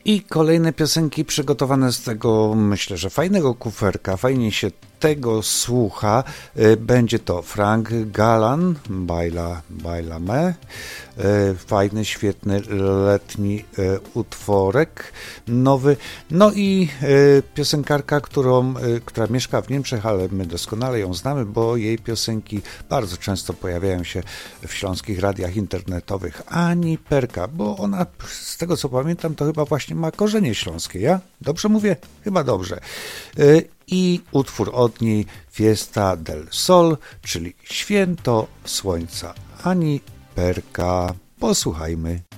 I kolejne piosenki przygotowane z tego, myślę, że fajnego kuferka, fajnie się tego słucha. Będzie to Frank Galan, Baila Me. Fajny, świetny, letni utworek nowy. No i piosenkarka, która mieszka w Niemczech, ale my doskonale ją znamy, bo jej piosenki bardzo często pojawiają się w śląskich radiach internetowych. Ani Perka, bo ona, z tego co pamiętam, to chyba właśnie ma korzenie śląskie. Ja dobrze mówię? Chyba dobrze. I utwór od niej Fiesta del Sol, czyli Święto Słońca. Ani Perka. Posłuchajmy.